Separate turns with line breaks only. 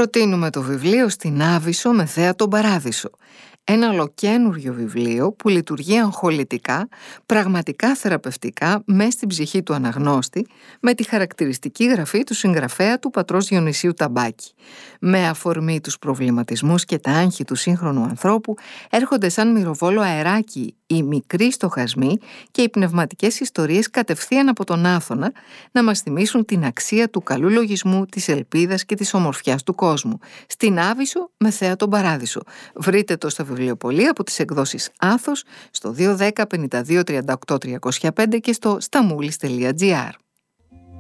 Προτείνουμε το βιβλίο «Στην Άβυσσο με θέα τον Παράδεισο». Ένα ολοκαίνουργιο βιβλίο που λειτουργεί αγχολητικά, πραγματικά θεραπευτικά, μες στην ψυχή του αναγνώστη, με τη χαρακτηριστική γραφή του συγγραφέα του πατρός Διονυσίου Ταμπάκη. Με αφορμή τους προβληματισμούς και τα άγχη του σύγχρονου ανθρώπου, έρχονται σαν μυροβόλο αεράκι οι μικροί στοχασμοί και οι πνευματικές ιστορίες κατευθείαν από τον Άθωνα να μας θυμίσουν την αξία του καλού λογισμού, της ελπίδας και της ομορφιάς του κόσμου. «Στην Άβυσσο με θέα τον Παράδεισο». Βρείτε το στα βιβλιοπωλεία από τις εκδόσεις Άθος στο 210 52 38 305 και στο stamoulis.gr.